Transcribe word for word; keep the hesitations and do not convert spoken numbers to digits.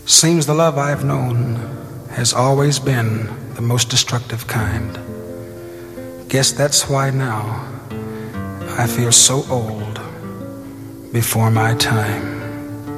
Seems the love I've known has always been the most destructive kind. Guess that's why now I feel so old before my time.